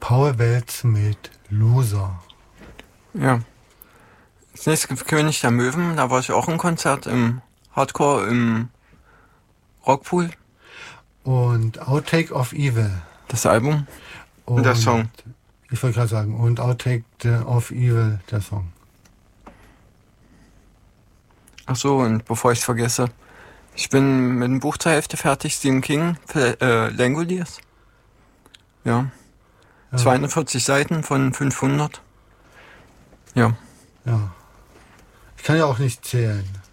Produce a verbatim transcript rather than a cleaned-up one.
Paul Welz mit Loser. Ja. Das nächste König der Möwen, da war ich auch im Konzert im Hardcore, im Rockpool. Und Outtake of Evil. Das Album und, und der Song. Ich wollte gerade sagen, und Outtake of Evil, der Song. Ach so, und bevor ich es vergesse, ich bin mit dem Buch zur Hälfte fertig, Stephen King, für, äh, Langoliers. Ja. ja. zweiundvierzig Seiten von fünfhundert. Ja. Ja. Ich kann ja auch nicht zählen.